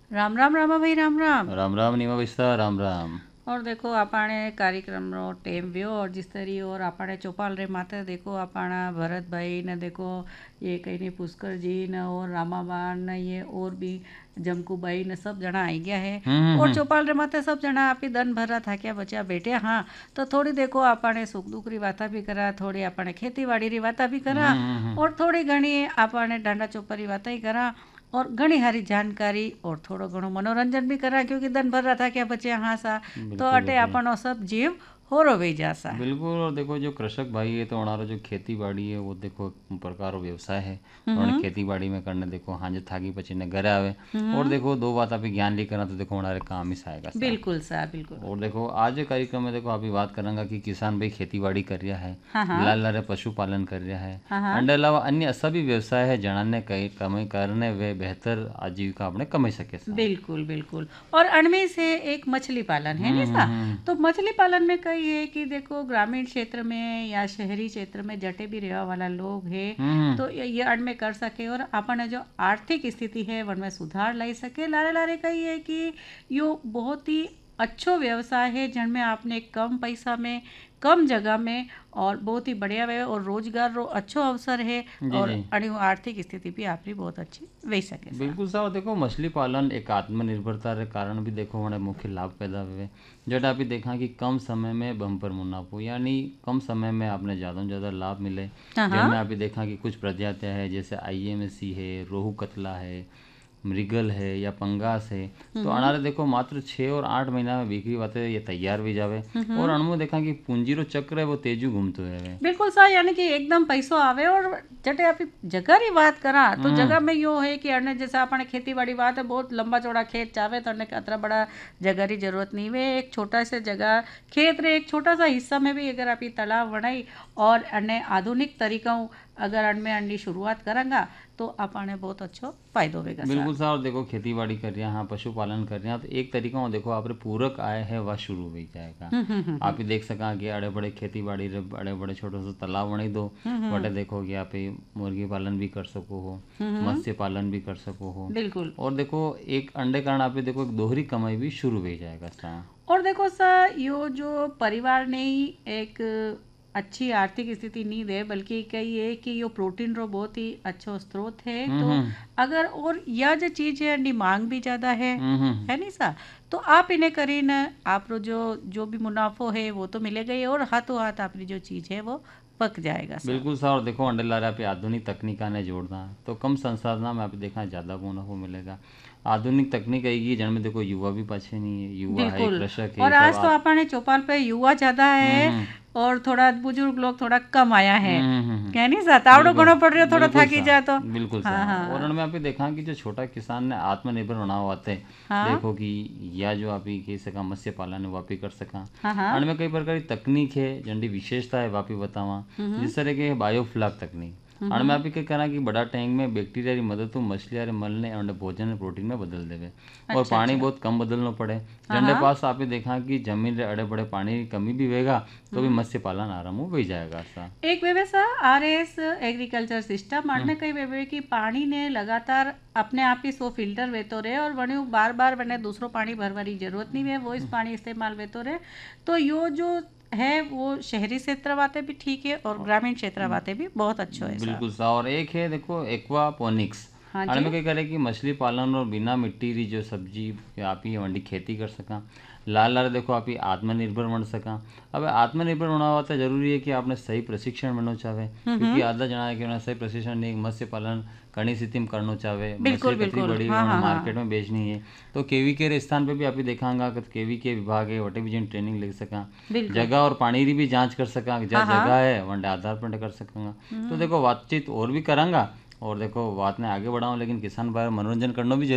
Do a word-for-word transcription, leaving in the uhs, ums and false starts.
રામ રામ રામાભાઈ રામ રામ। राम राम नीमा विस्तार राम राम। और देखो आपने कार्यक्रम रो टेम व्यो और जिस तरी और आपने चौपाल रे माते देखो अपना भरत भाई ने देखो ये कहीं नहीं पुष्कर जी ने और रामाबान ने ये और भी जमकू भाई ने सब जना आई गया है। हम्म और हम्म चौपाल रे माते सब जना आप ही दन भर रहा था क्या बचा बैठे। हाँ तो थोड़ी देखो आपने सुख दुख री बाता भी करा, थोड़ी आपने खेती बाड़ी री बाता भी करा हम्म हम्म, हम्म। और थोड़ी घनी आपने डांडा चौपर री बाता ही करा और घनी हारी जानकारी और थोड़ो घणो मनोरंजन भी करा क्योंकि दिन भर रहा था क्या बचे हाँ सा तो बिल्कुल अटे बिल्कुल अपनो सब जीव होरो वे जासा। बिल्कुल। और देखो जो कृषक भाई है तो हमारा जो खेती बाड़ी है वो देखो एक प्रकार रो व्यवसाय है। उन्होंने हम्म खेती बाड़ी में करने देखो हांजे थाकी पची ने घर आवे। और हम्म देखो दो बात आप ज्ञान ली करना तो देखो हमारे काम ही आएगा सा। बिल्कुल सा बिल्कुल। और देखो आज के कार्यक्रम में देखो अभी बात करेंगे कि किसान भाई खेती बाड़ी कर रहा है, हाँ हाँ लाल लारे पशुपालन कर रहा है, हाँ हाँ अंडे अलावा अन्य सभी व्यवसाय है जनाने कई कमाई करने वे बेहतर आजीविका अपने कमाई सके सा। बिल्कुल बिल्कुल। और अनमें से एक मछली पालन है हम्म नहीं हम्म सा। हम्म तो मछली पालन में कई है कि देखो ग्रामीण क्षेत्र में या शहरी क्षेत्र में जटे भी रहने वाला लोग है हम्म तो ये ये अनमें कर सके और अपन जो आर्थिक स्थिति है उनमें सुधार लाई सके। लारे लारे कही है कि यो बहुत ही अच्छो व्यवसाय है जिनमें आपने कम पैसा में कम जगह में और बहुत ही बढ़िया वे और रोजगार रो अच्छो अवसर है जी और जी अणी आर्थिक स्थिति भी आपकी बहुत अच्छी वे सके सा। बिल्कुल साहब। देखो मछली पालन एक आत्मनिर्भरता के कारण भी देखो हमारे मुख्य लाभ पैदा हुए। जट आप देखा कि कम समय में बम्पर मुनाफो यानी कम समय में आपने ज़्यादा से ज़्यादा लाभ मिले। हाँ हाँ जिनमें आप देखा कि कुछ प्रजातियां है जैसे आई एम सी है, रोहू कतला है, मृगल है या पंगास है। तो अनारे देखो मात्र छः और आठ महीना में बिक्री बातें ये तैयार भी जावे। और अणमो देखा कि पूंजी रो चक्र है वो तेजू घूमतो है। बिल्कुल सा यानी कि एकदम पैसो आवे। और जटे आप जगह री बात करा तो जगह में यो है कि अने जैसे अपने खेती बाड़ी बात है बहुत लंबा चौड़ा खेत चाहे तो अने अतरा बड़ा जगह री जरूरत नहीं वे एक छोटा सा जगह खेत रे एक छोटा सा हिस्सा में भी अगर आप तालाब बनाई और अने आधुनिक तरीकों अगर अनमें अंडी शुरुआत करेंगा तो अपने बहुत अच्छो फायदो होगा। बिल्कुल साहब। देखो खेती बाड़ी कर रहे हैं, हाँ पशुपालन कर रहे हैं तो एक तरीका हो देखो आप रे पूरक आय है वह शुरू हो जाएगा। आप ही देख सका कि अड़े बड़े खेती बाड़ी रे बड़े बड़े छोटे से तालाब बना दो बड़े देखो कि आप ही मुर्गी पालन भी कर सको हो, मत्स्य पालन भी कर सको हो। बिल्कुल। और देखो एक अंडे कारण आप ही देखो एक दोहरी कमाई भी शुरू हो जाएगा सा। और देखो सा यो जो परिवार ने ही एक अच्छी आर्थिक स्थिति नहीं दे बल्कि कही है कि यो प्रोटीन रो बहुत ही अच्छा स्रोत है। हम्म तो हम्म अगर और यह जो चीज है अंडी मांग भी ज्यादा है हम्म हम्म। है नहीं सा तो आप इन्हें करी न आप रो जो जो भी मुनाफो है वो तो मिलेगा ही और हाथों हाथ आपकी जो चीज है वो पक जाएगा सा। बिल्कुल साहब। और देखो अंडे ला रहा पे आधुनिक तकनीक ने जोड़ना तो कम संसाधना में आप देखा ज़्यादा मुनाफा मिलेगा। आधुनिक तकनीक आएगी जिनमें देखो युवा भी पीछे नहीं है, युवा है, बिल्कुल। कृषक है, और सब आज तो आप। अपने चौपाल पे युवा ज्यादा है हम्म और थोड़ा बुजुर्ग लोग थोड़ा कम आया है हम्म हम्म हम्म। कह नहीं सा तावड़ो बिल्कुल घणो पड़ रही हो थोड़ा बिल्कुल थकी सा जाए तो। बिल्कुल सा। हाँ और हाँ उनमें आप ही देखा कि जो छोटा किसान ने आत्मनिर्भर होना होते हाँ देखो कि या जो आप ही कह सका मत्स्य पालन है वापी कर सका। हाँ हाँ उनमें कई प्रकार की तकनीक है जंडी विशेषता है वापी बतावा जिस तरह के बायोफ्लाक तकनीक अणमें आप ही क्या करा कि बड़ा टैंक में बैक्टीरिया की मदद तो मछली अरे मल ने और भोजन और प्रोटीन में बदल देवे। और अच्छा पानी अच्छा बहुत कम बदलना पड़े। हाँ जंडे हाँ पास आप ही देखा कि जमीन रे अड़े बड़े पानी की कमी भी होगा तो भी मत्स्य पालन आराम हो भी जाएगा सा। एक व्यवसाय आर एस एग्रीकल्चर सिस्टम आने कई व्यवसाय की पानी ने लगातार अपने आप ही सो फिल्टर वेतो रहे और वने बार बार बने दूसरो पानी भरवारी जरूरत नहीं है वो इस पानी इस्तेमाल वेतो रहे। तो यो जो है वो शहरी क्षेत्र वाते भी ठीक है और ग्रामीण क्षेत्र वाते भी बहुत अच्छा है बिल्कुल सा। और एक है देखो एक्वापोनिक्स हाँ में जी क्या करे कि मछली पालन और बिना मिट्टी री जो सब्जी आप ही वंडी खेती कर सका। लाल लाल देखो आप ही आत्मनिर्भर बन सका। अब आत्मनिर्भर होना हुआ तो जरूरी है कि आपने सही प्रशिक्षण बनना चाहे क्योंकि आधा जना है कि उन्हें सही प्रशिक्षण नहीं मत्स्य पालन करनी स्थिति में करना चाहे बिल्कुल मछली कतरी बिल्कुल बड़ी हाँ हाँ हाँ मार्केट में बेचनी है तो केवी के स्थान पे भी आप ही देखांगा कि केवी के विभाग है वटे भी जिन ट्रेनिंग ले सका। बिल्कुल जगह और पानी की भी जांच कर सका जहाँ हाँ हाँ जगह है वनडे आधार पर कर सकूंगा। तो देखो बातचीत और भी करांगा और देखो बात ने आगे बढ़ाऊं लेकिन किसान भाई मनोरंजन करना भी जरूरी